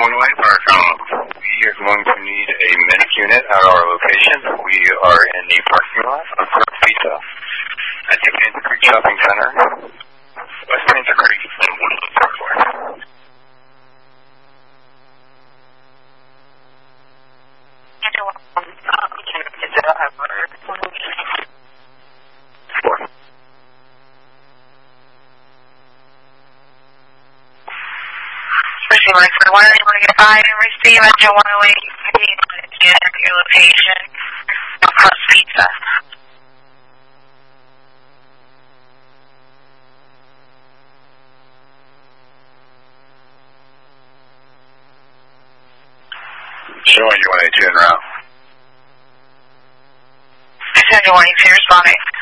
One-way, Paracom. We are going to need a medic unit at our location. We are in the parking lot of Park Pizza at the Panther Creek Shopping Center, West Panther Creek, and Woodland Parkway. Receive for 1-8-5 and receive at your 108 at your location, Crust Pizza. Showing you 182 en route. Send your 182 responding.